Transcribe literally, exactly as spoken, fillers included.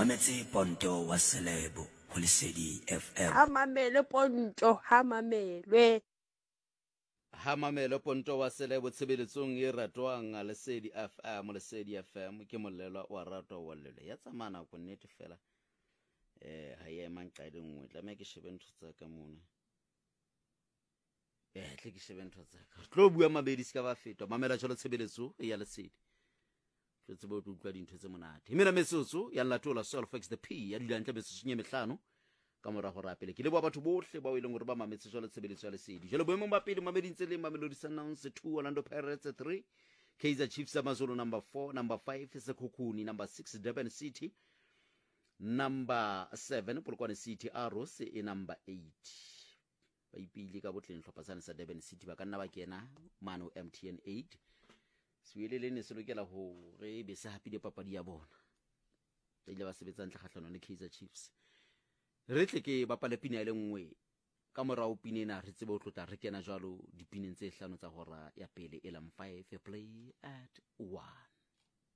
mametse Ponto wa Selebo ho Lesedi F M. Ha mamele Ponto, ha mamelwe. Ha mamelo Ponto wa Selebo tshebeletsong e ratwang a Lesedi F M. Lesedi F M ke molelwa wa ratwa wa lele ya tsamana go nnete fela eh ha ye mang qadi nngwe tla me ke shebe ntho tsa ka mona eh tle ke shebe ntho tsa ka tlo bua mabedi ska ba fetwa mamela tsholo tshebeletso ya Lesedi tlo tsebo go utlwa dintho tse monate e mena mesotso ya latola Solfax the P ya dila ntle mesotso nye mehlano ka mora go rapele ke le ba batho bohle ba o ileng gore ba mametse tsholo tshebeletso ya Lesedi jalo boemo ba pele mamedintse le Mamelodi Sundowns two Orlando Pirates three Kaizer Chiefs Amazulu number four number five Sekhukhuni number six Durban City number seven Polokwane City Arrows e number eight ba ipile ka botleng hlopha sa Durban City ba ka nna ba kena mano M T N eight swele le ne se lokela ho re be se hapile papadi ya bona ile ba sebetsa ntle kgahlano le Kaizer Chiefs re tle ke bapale pina ile nngwe ka morao pinena re tsebe ho tlotla re kena jwalo dipineng tse hlano tsa hora ya pele elang five play at one.